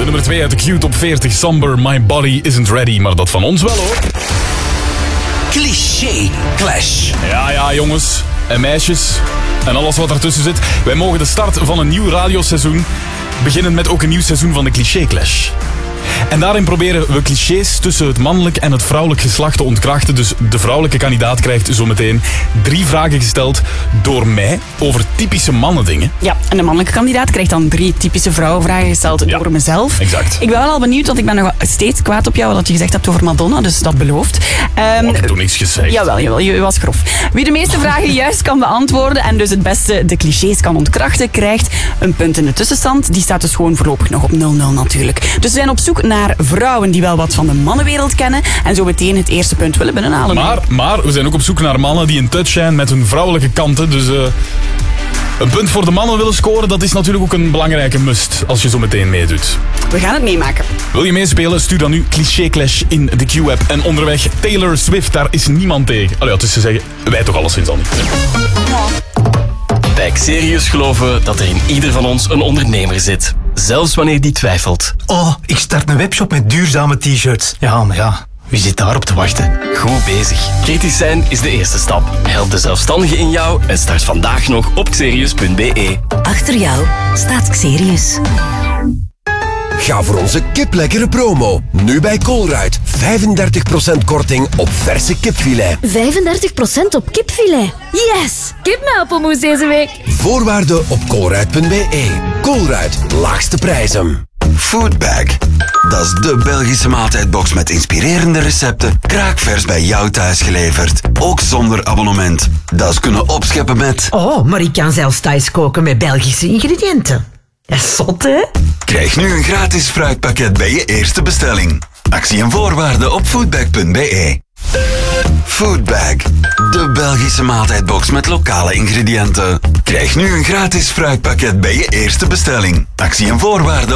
nummer 2 uit de Q-top 40. Somber, My Body Isn't Ready. Maar dat van ons wel, hoor. Cliché Clash. Ja, jongens en meisjes en alles wat ertussen zit. Wij mogen de start van een nieuw radioseizoen beginnen met ook een nieuw seizoen van de Cliché Clash. En daarin proberen we clichés tussen het mannelijk en het vrouwelijk geslacht te ontkrachten. Dus de vrouwelijke kandidaat krijgt zometeen 3 vragen gesteld door mij over typische mannendingen. Ja, en de mannelijke kandidaat krijgt dan 3 typische vrouwenvragen gesteld door mezelf. Exact. Ik ben wel al benieuwd, want ik ben nog steeds kwaad op jou wat je gezegd hebt over Madonna, dus dat belooft. Ik heb toen niks gezegd. Jawel, je was grof. Wie de meeste vragen juist kan beantwoorden en dus het beste de clichés kan ontkrachten, krijgt een punt in de tussenstand. Die staat dus gewoon voorlopig nog op 0-0 natuurlijk. Dus we zijn op zoek naar vrouwen die wel wat van de mannenwereld kennen en zo meteen het eerste punt willen binnenhalen. Maar we zijn ook op zoek naar mannen die in touch zijn met hun vrouwelijke kanten. Dus een punt voor de mannen willen scoren, dat is natuurlijk ook een belangrijke must als je zo meteen meedoet. We gaan het meemaken. Wil je meespelen? Stuur dan nu Cliché Clash in de Q-app. En onderweg Taylor Swift, daar is niemand tegen. Allee, het is te zeggen, wij toch alleszins al niet. Bij Xerius geloven we dat er in ieder van ons een ondernemer zit. Zelfs wanneer die twijfelt. Oh, ik start een webshop met duurzame t-shirts. Ja, maar ja, wie zit daarop te wachten? Goed bezig. Kritisch zijn is de eerste stap. Help de zelfstandige in jou en start vandaag nog op xerius.be. Achter jou staat Xerius. Ga voor onze kiplekkere promo. Nu bij Colruyt. 35% korting op verse kipfilet. 35% op kipfilet. Yes! Kipmelpelmoes deze week. Voorwaarden op colruyt.be. Colruyt, laagste prijzen. Foodbag. Dat is de Belgische maaltijdbox met inspirerende recepten, kraakvers bij jou thuis geleverd. Ook zonder abonnement. Dat is kunnen opscheppen met... Oh, maar ik kan zelfs thuis koken met Belgische ingrediënten. Dat is zot, hè? Krijg nu een gratis fruitpakket bij je eerste bestelling. Actie en voorwaarden op foodbag.be. Foodbag. De Belgische maaltijdbox met lokale ingrediënten. Krijg nu een gratis fruitpakket bij je eerste bestelling. Actie en voorwaarden